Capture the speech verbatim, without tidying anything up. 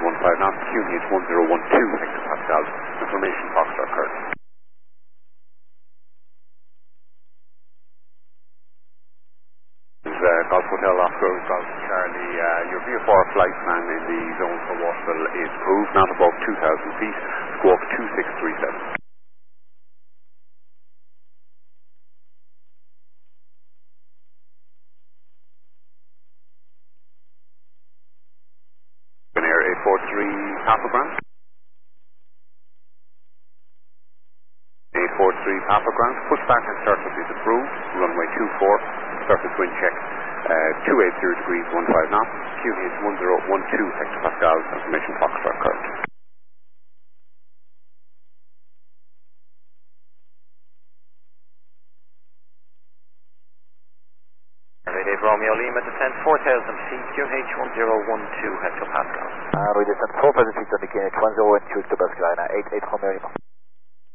one five knots, Q N H one zero one two hectopascals, information Foxtrot Kurt. Uh, Golf Hotel Oscar, Golf Charlie, uh, your V F R flight plan in the zone for Waterville is approved, not above two thousand feet, squawk two six three seven. Air eight four three Papa Grant. eight four three Papa Grant, pushback and surface is approved, runway two four, surface wind check, uh, two eight zero degrees, one five knots, Q N H one zero one two hectopascals, information Foxtrot Kurt. Dave Romeo Lima, descent four thousand feet, Q N H one zero one two hectopascals. Uh, we descend four thousand feet on the Q N H one zero one two hectopascal, eight eight Romeo Lima.